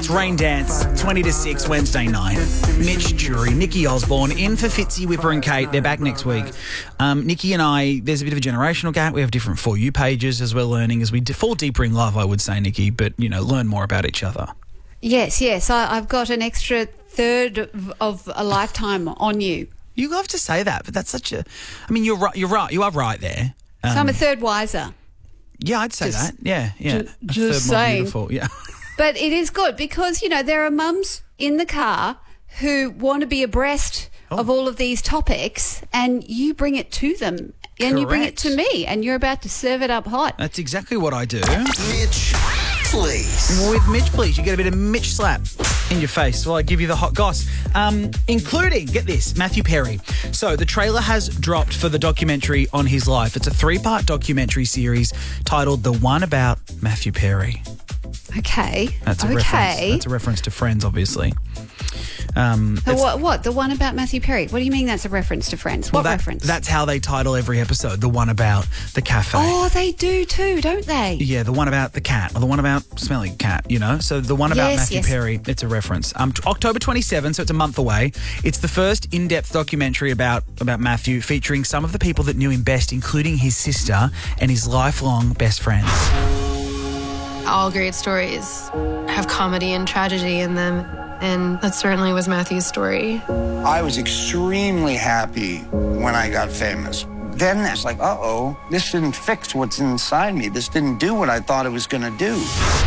It's Rain Dance, 20 to 6, Wednesday night. Mitch Jury, Nikki Osborne, in for Fitzy, Whipper and Kate. They're back next week. Nikki and I, there's a bit of a generational gap. We have different For You pages as we're learning, as we fall deeper in love, I would say, Nikki, but, you know, learn more about each other. Yes. I've got an extra third of a lifetime on you. You love to say that, but that's such a... I mean, you're right. You are right there. So I'm a third wiser. Yeah, I'd say that. Yeah. Just a third more saying. beautiful. Yeah. But it is good because, you know, there are mums in the car who want to be abreast of all of these topics, and you bring it to them. And you bring it to me, and you're about to serve it up hot. That's exactly what I do. Mitch, please. With Mitch, please, you get a bit of Mitch slap in your face while I give you the hot goss, including, get this, Matthew Perry. So the trailer has dropped for the documentary on his life. It's a 3-part documentary series titled The One About Matthew Perry. Okay. That's a reference. That's a reference to Friends, obviously. What? The one about Matthew Perry? What do you mean that's a reference to Friends? What reference? That's how they title every episode, the one about the cafe. Oh, they do too, don't they? Yeah, the one about the cat, or the one about smelly cat, you know? So the one about Matthew Perry, it's a reference. October 27, so it's a month away. It's the first in-depth documentary about Matthew, featuring some of the people that knew him best, including his sister and his lifelong best friends. All great stories have comedy and tragedy in them, and that certainly was Matthew's story. I was extremely happy when I got famous. Then it's like, uh-oh, this didn't fix what's inside me. This didn't do what I thought it was going to do.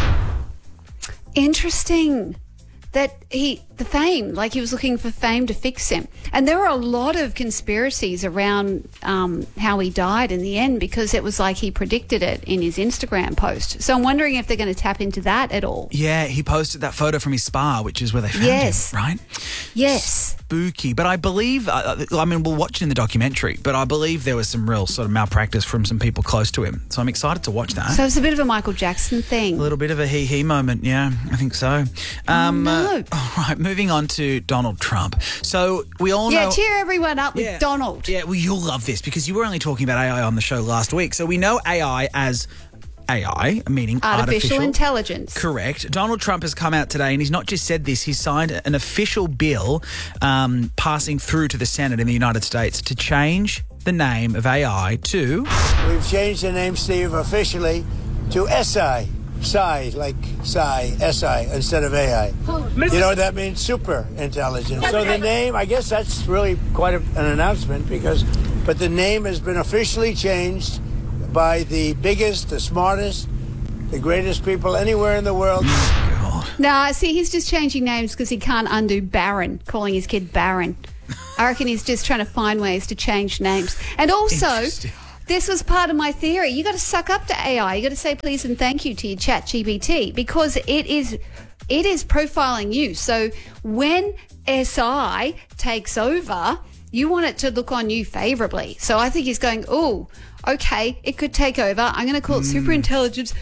Interesting that the fame, like he was looking for fame to fix him. And there were a lot of conspiracies around how he died in the end, because it was like he predicted it in his Instagram post. So I'm wondering if they're going to tap into that at all. Yeah, he posted that photo from his spa, which is where they found him, right? Yes. Spooky. But I believe, I mean, we'll watch it in the documentary, but I believe there was some real sort of malpractice from some people close to him. So I'm excited to watch that. So it's a bit of a Michael Jackson thing. A little bit of a he moment, yeah, I think so. No. All right, moving on to Donald Trump. So we all know... Yeah, cheer everyone up with Donald. Yeah, well, you'll love this because you were only talking about AI on the show last week. So we know AI as... AI, meaning artificial intelligence. Correct. Donald Trump has come out today and he's not just said this, he's signed an official bill passing through to the Senate in the United States to change the name of AI to... We've changed the name, Steve, officially to SI. Psi, like Psi, SI, instead of AI. You know what that means? Super intelligence. So the name, I guess that's really quite an announcement but the name has been officially changed by the biggest, the smartest, the greatest people anywhere in the world. No, see, he's just changing names because he can't undo Barron, calling his kid Barron. I reckon he's just trying to find ways to change names. And also, this was part of my theory. You got to suck up to AI. You got to say please and thank you to your ChatGPT because it is profiling you. So when SI takes over, you want it to look on you favourably. So I think he's going, oh, okay, it could take over. I'm going to call it super intelligence,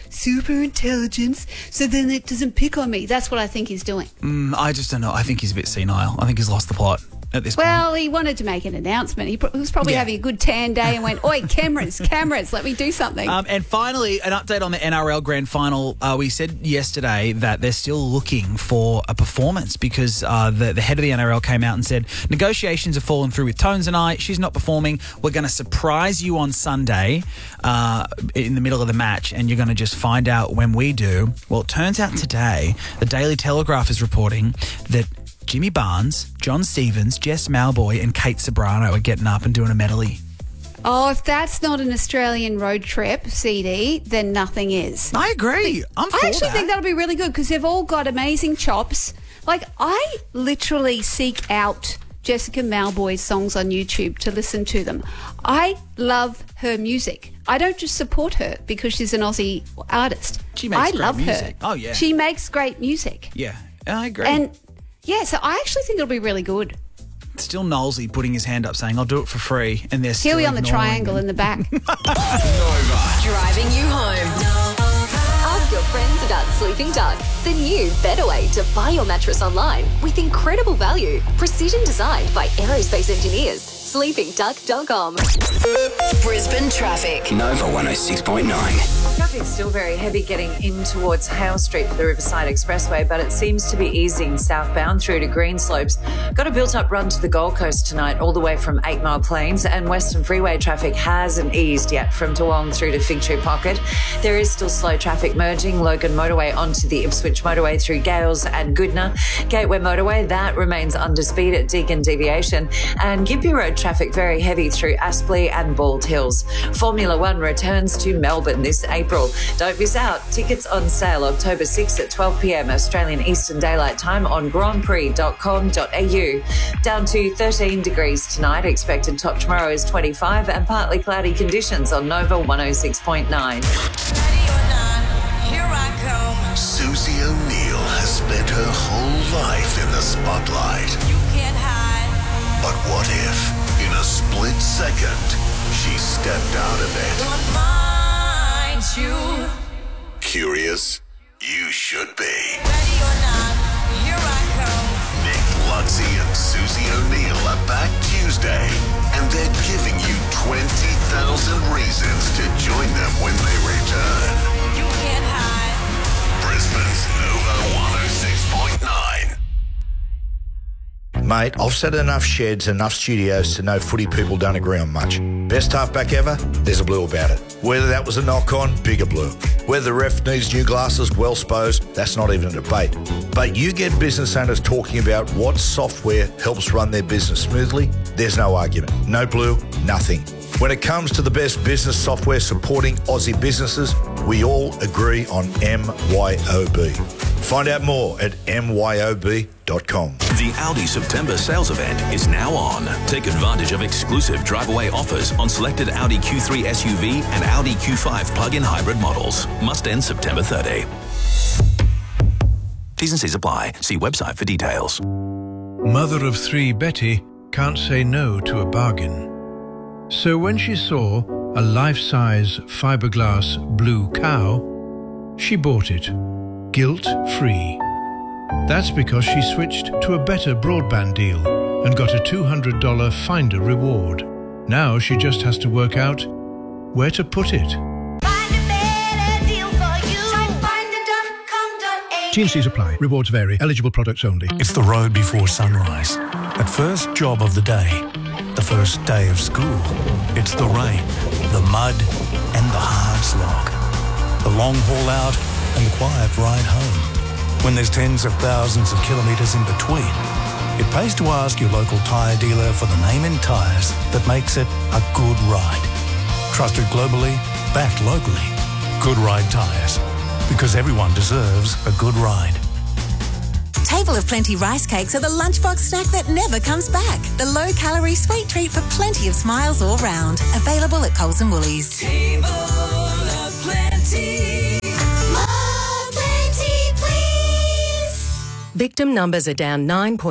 so then it doesn't pick on me. That's what I think he's doing. I just don't know. I think he's a bit senile. I think he's lost the plot at this point. Well, he wanted to make an announcement. He was probably having a good tan day and went, oi, cameras, let me do something. And finally, an update on the NRL Grand Final. We said yesterday that they're still looking for a performance because the head of the NRL came out and said, negotiations have fallen through with Tones and I. She's not performing. We're going to surprise you on Sunday in the middle of the match, and you're going to just find out when we do. Well, it turns out today, the Daily Telegraph is reporting that Jimmy Barnes, John Stevens, Jess Malboy and Kate Sobrano are getting up and doing a medley. Oh, if that's not an Australian road trip CD, then nothing is. I agree. I actually think that'll be really good because they've all got amazing chops. Like, I literally seek out Jessica Malboy's songs on YouTube to listen to them. I love her music. I don't just support her because she's an Aussie artist. She makes great music. Her. Oh, yeah. She makes great music. Yeah, I agree. And yeah, so I actually think it'll be really good. Still Knowlesy putting his hand up saying, I'll do it for free. And they're still He'll be on the triangle in the back. Nova. Driving you home. Ask your friends about Sleeping Duck, the new better way to buy your mattress online with incredible value. Precision designed by aerospace engineers. sleepingduck.com. Brisbane traffic. Nova 106.9. Traffic's still very heavy getting in towards Hale Street for the Riverside Expressway, but it seems to be easing southbound through to Greenslopes. Got a built-up run to the Gold Coast tonight, all the way from 8 Mile Plains, and Western Freeway traffic hasn't eased yet from Toowong through to Fig Tree Pocket. There is still slow traffic merging Logan Motorway onto the Ipswich Motorway through Gales and Goodna. Gateway Motorway, that remains under speed at Deakin Deviation, and Gympie Road traffic very heavy through Aspley and Bald Hills. Formula One returns to Melbourne this April. Don't miss out. Tickets on sale October 6th at 12 p.m. Australian Eastern Daylight Time on grandprix.com.au. Down to 13 degrees tonight. Expected top tomorrow is 25 and partly cloudy conditions on Nova 106.9. Susie O'Neill has spent her whole life in the spotlight. You can't hide. But what if, in a split second, she stepped out of it? You. Curious? You should be. Ready or not, here I come. Nick Lutzi and Susie O'Neill are back Tuesday, and they're giving you 20,000 reasons to join them when they return. You can't hide. Brisbane's Nova 106.9. Mate, I've set enough sheds, enough studios to know footy people don't agree on much. Best halfback ever? There's a blue about it. Whether that was a knock-on, bigger blue. Whether the ref needs new glasses, well supposed, that's not even a debate. But you get business owners talking about what software helps run their business smoothly, there's no argument. No blue, nothing. When it comes to the best business software supporting Aussie businesses, we all agree on MYOB. Find out more at myob.com. The Audi September sales event is now on. Take advantage of exclusive drive-away offers on selected Audi Q3 SUV and Audi Q5 plug-in hybrid models. Must end September 30. T's and C's apply. See website for details. Mother of three Betty can't say no to a bargain. So when she saw a life-size fiberglass blue cow, she bought it, guilt-free. That's because she switched to a better broadband deal and got a $200 Finder reward. Now she just has to work out where to put it. T&Cs apply. Rewards vary. Eligible products only. It's the road before sunrise. That first job of the day. The first day of school. It's the rain, the mud, and the hard slog. The long haul out and the quiet ride home. When there's tens of thousands of kilometres in between, it pays to ask your local tyre dealer for the name in tyres that makes it a good ride. Trusted globally, backed locally. Good Ride Tyres. Because everyone deserves a good ride. Table of Plenty rice cakes are the lunchbox snack that never comes back. The low-calorie sweet treat for plenty of smiles all round. Available at Coles and Woolies. Table of Plenty. More plenty, please. Victim numbers are down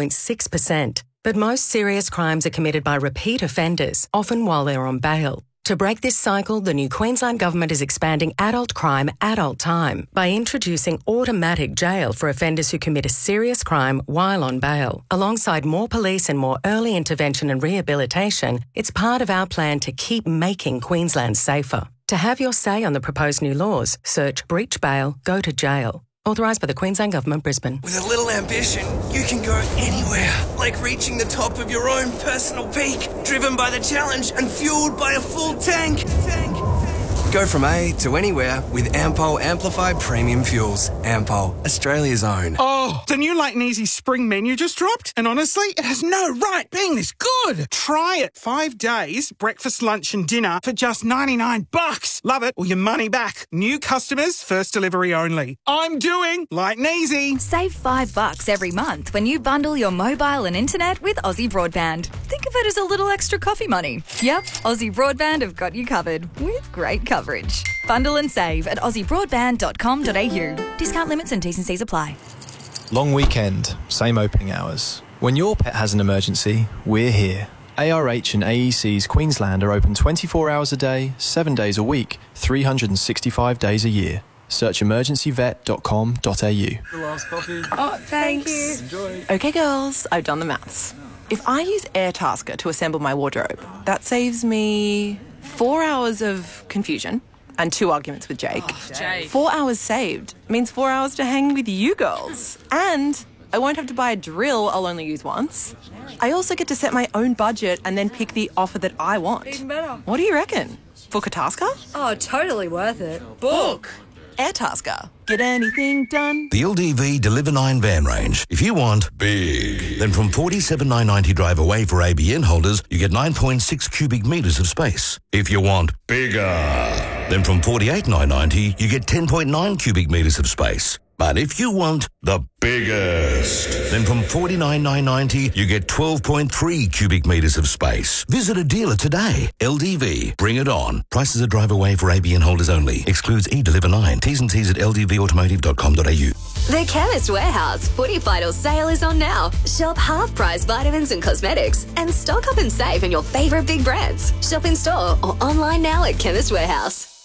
9.6%, but most serious crimes are committed by repeat offenders, often while they're on bail. To break this cycle, the new Queensland Government is expanding adult crime, adult time by introducing automatic jail for offenders who commit a serious crime while on bail. Alongside more police and more early intervention and rehabilitation, it's part of our plan to keep making Queensland safer. To have your say on the proposed new laws, search Breach Bail, Go to Jail. Authorised by the Queensland Government, Brisbane. With a little ambition, you can go anywhere. Like reaching the top of your own personal peak. Driven by the challenge and fueled by a full tank. Go from A to anywhere with Ampol Amplified Premium Fuels. Ampol, Australia's own. Oh, the new Light and Easy spring menu just dropped. And honestly, it has no right being this good. Try it. 5 days, breakfast, lunch and dinner for just $99. Love it or your money back. New customers, first delivery only. I'm doing Light and Easy. Save $5 every month when you bundle your mobile and internet with Aussie Broadband. Think of it as a little extra coffee money. Yep, Aussie Broadband have got you covered with great coverage. Bundle and save at aussiebroadband.com.au. Discount limits and T's and C's apply. Long weekend, same opening hours. When your pet has an emergency, we're here. ARH and AEC's Queensland are open 24 hours a day, 7 days a week, 365 days a year. Search emergencyvet.com.au. The last coffee. Oh, thanks. Enjoy. Okay, girls, I've done the maths. If I use Airtasker to assemble my wardrobe, that saves me 4 hours of confusion and 2 arguments with Jake. 4 hours saved means 4 hours to hang with you girls. And I won't have to buy a drill I'll only use once. I also get to set my own budget and then pick the offer that I want. Even better. What do you reckon? Book a Tasker? Oh, totally worth it. Book. Airtasker. Get anything done? The LDV Deliver 9 van range. If you want big, then from $47,990 drive away for ABN holders, you get 9.6 cubic metres of space. If you want bigger, then from $48,990 you get 10.9 cubic metres of space. But if you want the biggest, then from $49,990 you get 12.3 cubic metres of space. Visit a dealer today. LDV, bring it on. Prices are drive away for ABN holders only. Excludes eDeliver 9. T's and C's at ldvautomotive.com.au. The Chemist Warehouse Footy Final sale is on now. Shop half-price vitamins and cosmetics and stock up and save on your favourite big brands. Shop in store or online now at Chemist Warehouse.